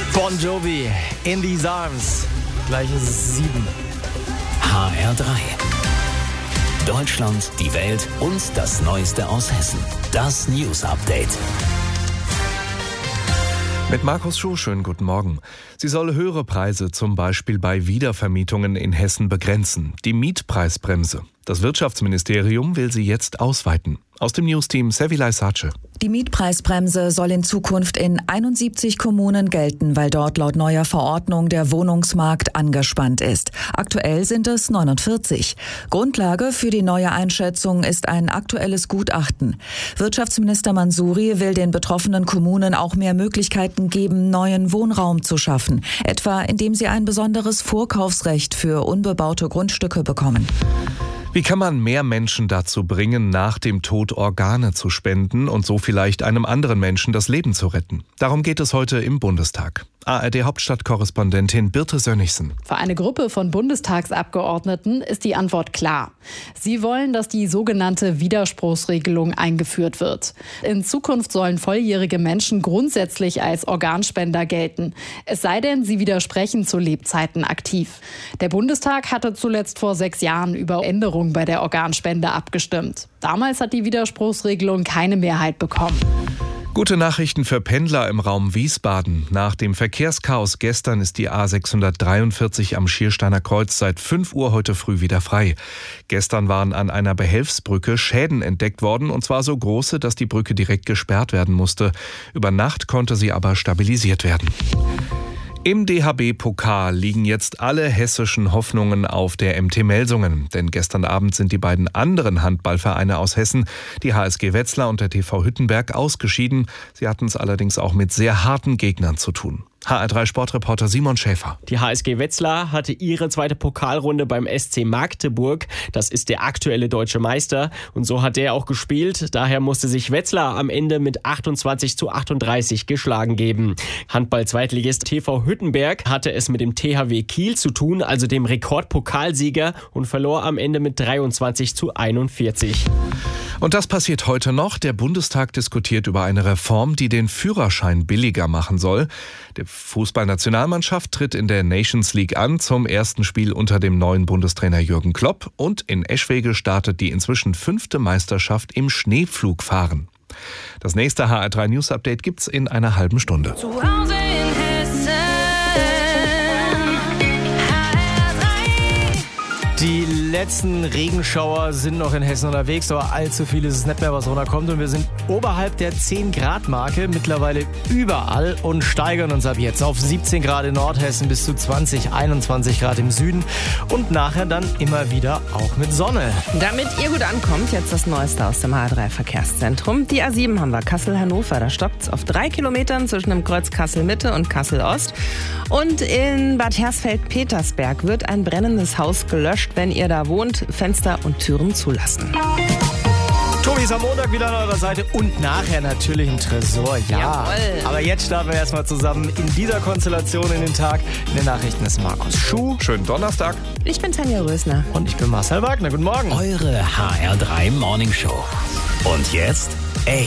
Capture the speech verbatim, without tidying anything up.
Bon Jovi, In These Arms. Gleich ist es sieben. H R drei. Deutschland, die Welt und das Neueste aus Hessen. Das News Update. Mit Markus Schuh, schönen guten Morgen. Sie soll höhere Preise zum Beispiel bei Wiedervermietungen in Hessen begrenzen. Die Mietpreisbremse. Das Wirtschaftsministerium will sie jetzt ausweiten. Aus dem Newsteam Sevilay Sace. Die Mietpreisbremse soll in Zukunft in einundsiebzig Kommunen gelten, weil dort laut neuer Verordnung der Wohnungsmarkt angespannt ist. Aktuell sind es neunundvierzig. Grundlage für die neue Einschätzung ist ein aktuelles Gutachten. Wirtschaftsminister Mansouri will den betroffenen Kommunen auch mehr Möglichkeiten geben, neuen Wohnraum zu schaffen, etwa indem sie ein besonderes Vorkaufsrecht für unbebaute Grundstücke bekommen. Wie kann man mehr Menschen dazu bringen, nach dem Tod Organe zu spenden und so vielleicht einem anderen Menschen das Leben zu retten? Darum geht es heute im Bundestag. A R D-Hauptstadtkorrespondentin Birte Sönnigsen. Für eine Gruppe von Bundestagsabgeordneten ist die Antwort klar. Sie wollen, dass die sogenannte Widerspruchsregelung eingeführt wird. In Zukunft sollen volljährige Menschen grundsätzlich als Organspender gelten. Es sei denn, sie widersprechen zu Lebzeiten aktiv. Der Bundestag hatte zuletzt vor sechs Jahren über Änderungen bei der Organspende abgestimmt. Damals hat die Widerspruchsregelung keine Mehrheit bekommen. Gute Nachrichten für Pendler im Raum Wiesbaden. Nach dem Verkehrschaos gestern ist die A sechshundertdreiundvierzig am Schiersteiner Kreuz seit fünf Uhr heute früh wieder frei. Gestern waren an einer Behelfsbrücke Schäden entdeckt worden, und zwar so große, dass die Brücke direkt gesperrt werden musste. Über Nacht konnte sie aber stabilisiert werden. Im D H B-Pokal liegen jetzt alle hessischen Hoffnungen auf der M T Melsungen. Denn gestern Abend sind die beiden anderen Handballvereine aus Hessen, die H S G Wetzlar und der T V Hüttenberg, ausgeschieden. Sie hatten es allerdings auch mit sehr harten Gegnern zu tun. H R drei Sportreporter Simon Schäfer. Die H S G Wetzlar hatte ihre zweite Pokalrunde beim S C Magdeburg. Das ist der aktuelle deutsche Meister. Und so hat der auch gespielt. Daher musste sich Wetzlar am Ende mit achtundzwanzig zu achtunddreißig geschlagen geben. Handball-Zweitligist T V Hüttenberg hatte es mit dem T H W Kiel zu tun, also dem Rekordpokalsieger, und verlor am Ende mit dreiundzwanzig zu einundvierzig. Und das passiert heute noch. Der Bundestag diskutiert über eine Reform, die den Führerschein billiger machen soll. Die Fußballnationalmannschaft tritt in der Nations League an zum ersten Spiel unter dem neuen Bundestrainer Jürgen Klopp. Und in Eschwege startet die inzwischen fünfte Meisterschaft im Schneepflugfahren. Das nächste H R drei News Update gibt's in einer halben Stunde. Zu Hause in Hessen. H R drei. Die letzten Regenschauer sind noch in Hessen unterwegs, aber allzu viel ist es nicht mehr, was runterkommt. Und wir sind oberhalb der zehn Grad Marke, mittlerweile überall, und steigern uns ab jetzt auf siebzehn Grad in Nordhessen bis zu zwanzig, einundzwanzig Grad im Süden und nachher dann immer wieder auch mit Sonne. Damit ihr gut ankommt, jetzt das Neueste aus dem H R drei Verkehrszentrum. Die A sieben haben wir, Kassel-Hannover. Da stoppt es auf drei Kilometern zwischen dem Kreuz Kassel-Mitte und Kassel-Ost. Und in Bad Hersfeld-Petersberg wird ein brennendes Haus gelöscht. Wenn ihr da wohnt, Fenster und Türen zulassen. Tobi ist am Montag wieder an eurer Seite und nachher natürlich im Tresor, ja. Jawohl. Aber jetzt starten wir erstmal zusammen in dieser Konstellation in den Tag. In den Nachrichten ist Markus Schuh. Schönen Donnerstag. Ich bin Tanja Rösner. Und ich bin Marcel Wagner. Guten Morgen. Eure H R drei Morning Show. Und jetzt